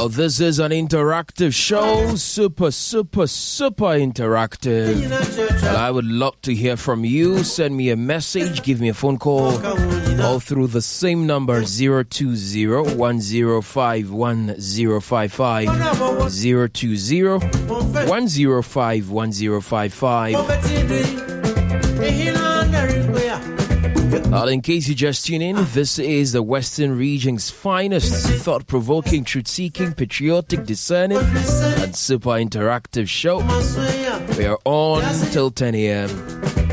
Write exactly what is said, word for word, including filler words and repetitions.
Well, this is an interactive show, super, super, super interactive. Well, I would love to hear from you. Send me a message, give me a phone call, all through the same number, zero two zero, one zero five, one zero five five, zero two zero, one zero five, one zero five five. Well, in case you just tune in, this is the Western region's finest, thought-provoking, truth-seeking, patriotic, discerning, and super interactive show. We are on till ten a.m.